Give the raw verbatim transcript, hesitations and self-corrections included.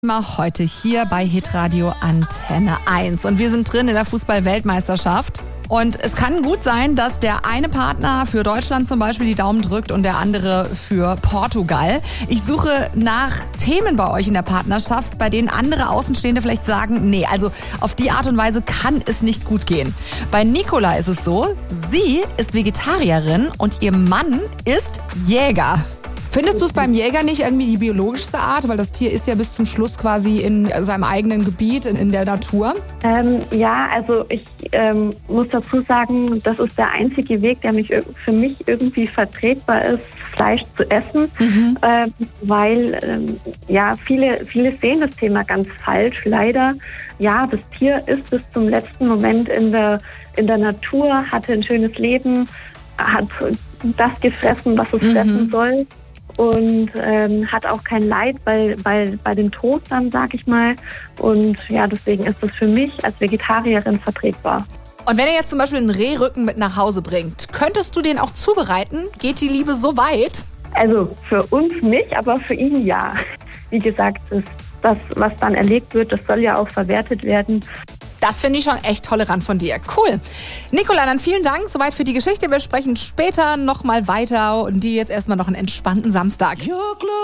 Mal heute hier bei Hitradio Antenne eins. Und wir sind drin in der Fußball-Weltmeisterschaft. Und es kann gut sein, dass der eine Partner für Deutschland zum Beispiel die Daumen drückt und der andere für Portugal. Ich suche nach Themen bei euch in der Partnerschaft, bei denen andere Außenstehende vielleicht sagen, nee, also auf die Art und Weise kann es nicht gut gehen. Bei Nicola ist es so, sie ist Vegetarierin und ihr Mann ist Jäger. Findest du es beim Jäger nicht irgendwie die biologischste Art? Weil das Tier ist ja bis zum Schluss quasi in seinem eigenen Gebiet, in, in der Natur. Ähm, ja, also ich ähm, muss dazu sagen, das ist der einzige Weg, der mich für mich irgendwie vertretbar ist, Fleisch zu essen. Mhm. Ähm, weil ähm, ja viele, viele sehen das Thema ganz falsch, leider. Ja, das Tier ist bis zum letzten Moment in der, in der Natur, hatte ein schönes Leben, hat das gefressen, was es mhm. fressen soll. Und ähm, hat auch kein Leid bei, bei, bei dem Tod dann, sag ich mal. Und ja, deswegen ist das für mich als Vegetarierin vertretbar. Und wenn er jetzt zum Beispiel einen Rehrücken mit nach Hause bringt, könntest du den auch zubereiten? Geht die Liebe so weit? Also für uns nicht, aber für ihn ja. Wie gesagt, das, das was dann erlegt wird, das soll ja auch verwertet werden. Das finde ich schon echt tolerant von dir. Cool. Nicola, dann vielen Dank soweit für die Geschichte. Wir sprechen später nochmal weiter und dir jetzt erstmal noch einen entspannten Samstag.